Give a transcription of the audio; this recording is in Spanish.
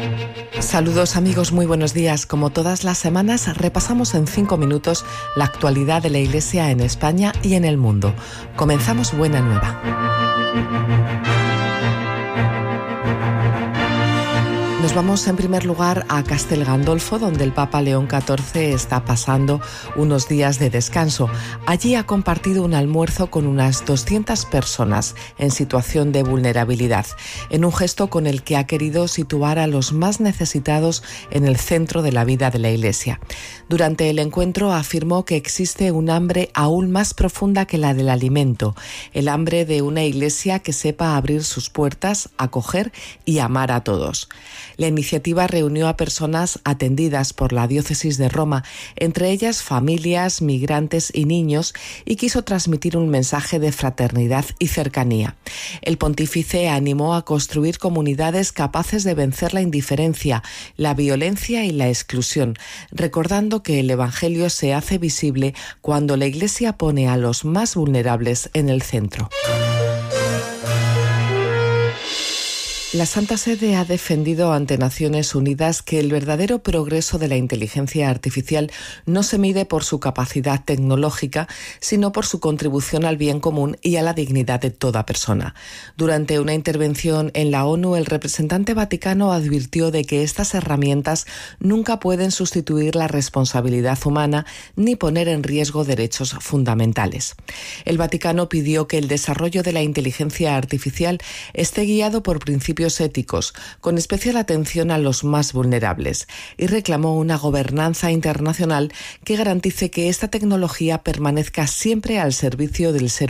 Saludos amigos, muy buenos días. Como todas las semanas, repasamos en 5 minutos la actualidad de la Iglesia en España y en el mundo. Comenzamos Buena Nueva. Nos vamos en primer lugar a Castel Gandolfo, donde el Papa León XIV está pasando unos días de descanso. Allí ha compartido un almuerzo con unas 200 personas en situación de vulnerabilidad, en un gesto con el que ha querido situar a los más necesitados en el centro de la vida de la Iglesia. Durante el encuentro afirmó que existe un hambre aún más profunda que la del alimento, el hambre de una Iglesia que sepa abrir sus puertas, acoger y amar a todos. La iniciativa reunió a personas atendidas por la diócesis de Roma, entre ellas familias, migrantes y niños, y quiso transmitir un mensaje de fraternidad y cercanía. El pontífice animó a construir comunidades capaces de vencer la indiferencia, la violencia y la exclusión, recordando que el Evangelio se hace visible cuando la Iglesia pone a los más vulnerables en el centro. La Santa Sede ha defendido ante Naciones Unidas que el verdadero progreso de la inteligencia artificial no se mide por su capacidad tecnológica, sino por su contribución al bien común y a la dignidad de toda persona. Durante una intervención en la ONU, el representante vaticano advirtió de que estas herramientas nunca pueden sustituir la responsabilidad humana ni poner en riesgo derechos fundamentales. El Vaticano pidió que el desarrollo de la inteligencia artificial esté guiado por principios éticos, con especial atención a los más vulnerables, y reclamó una gobernanza internacional que garantice que esta tecnología permanezca siempre al servicio del ser